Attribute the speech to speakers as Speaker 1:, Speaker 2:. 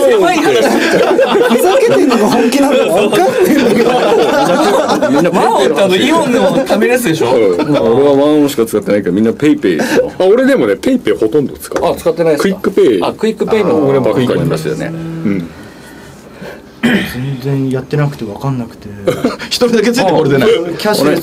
Speaker 1: やばい話
Speaker 2: ふざけてんのが本気なのか分かんないんだけど
Speaker 1: みんなワンオってイオンのためのやつでしょ、
Speaker 3: 俺はワンオしか使ってないけどみんなペイペイ。俺でもねペイペイほとんど使う。
Speaker 1: あ、使ってないですか。
Speaker 3: クイックペイ。
Speaker 1: あ、クイックペイの俺ばっかりありますよね。
Speaker 2: 全然やってなくて分かんなくて
Speaker 4: 一人だけついてこれでない。
Speaker 2: キャッシュレス